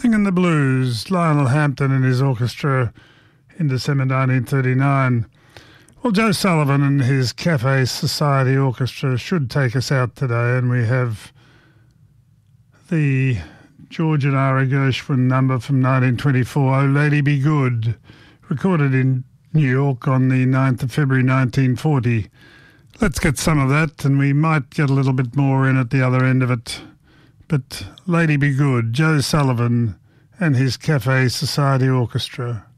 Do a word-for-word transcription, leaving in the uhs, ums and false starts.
Singing the Blues, Lionel Hampton and his orchestra in December nineteen thirty-nine. Well, Joe Sullivan and his Cafe Society Orchestra should take us out today, and we have the George and Ira Gershwin number from nineteen twenty-four, Oh Lady Be Good, recorded in New York on the ninth of February nineteen forty. Let's get some of that, and we might get a little bit more in at the other end of it. But Lady Be Good, Joe Sullivan and his Cafe Society Orchestra.